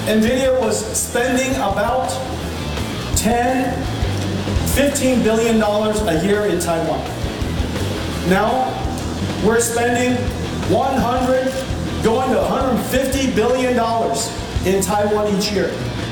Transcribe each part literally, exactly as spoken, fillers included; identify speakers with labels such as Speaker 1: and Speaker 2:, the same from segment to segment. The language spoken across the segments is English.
Speaker 1: NVIDIA was spending about ten, fifteen billion dollars a year in Taiwan. Now, we're spending one hundred, going to one hundred fifty billion dollars in Taiwan each year.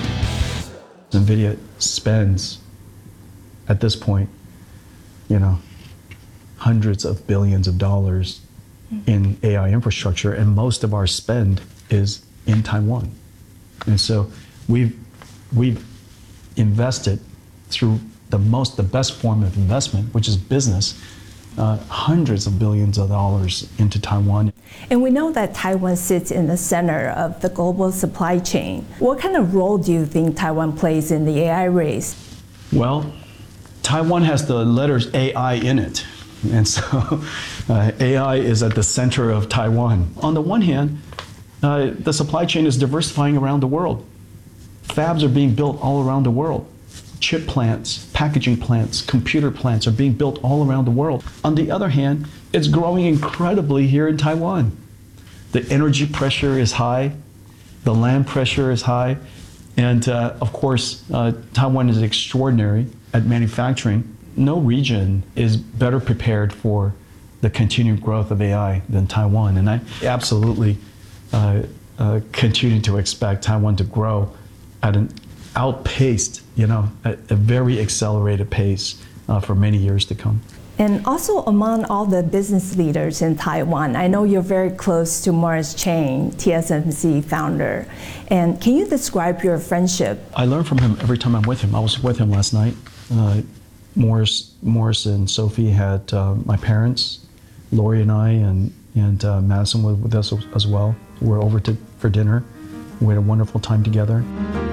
Speaker 2: NVIDIA spends, at this point, you know, hundreds of billions of dollars in A I infrastructure, and most of our spend is in Taiwan. And so we've, we've invested through the most, the best form of investment, which is business, uh, hundreds of billions of dollars into Taiwan.
Speaker 3: And we know that Taiwan sits in the center of the global supply chain. What kind of role do you think Taiwan plays in the A I race?
Speaker 2: Well, Taiwan has the letters A I in it. And so uh, A I is at the center of Taiwan. On the one hand, uh, the supply chain is diversifying around the world. Fabs are being built all around the world. Chip plants, packaging plants, computer plants are being built all around the world. On the other hand, it's growing incredibly here in Taiwan. The energy pressure is high, the land pressure is high, and uh, of course, uh, Taiwan is extraordinary at manufacturing. No region is better prepared for the continued growth of A I than Taiwan, and I absolutely uh, uh, continue to expect Taiwan to grow at an outpaced, you know, a, a very accelerated pace uh, for many years to come.
Speaker 3: And also among all the business leaders in Taiwan, I know you're very close to Morris Chang, T S M C founder. And can you describe your friendship?
Speaker 2: I learn from him every time I'm with him. I was with him last night. Uh, Morris, Morris and Sophie had uh, my parents, Lori and I, and, and uh, Madison was with us as well. We were over to, for dinner. We had a wonderful time together.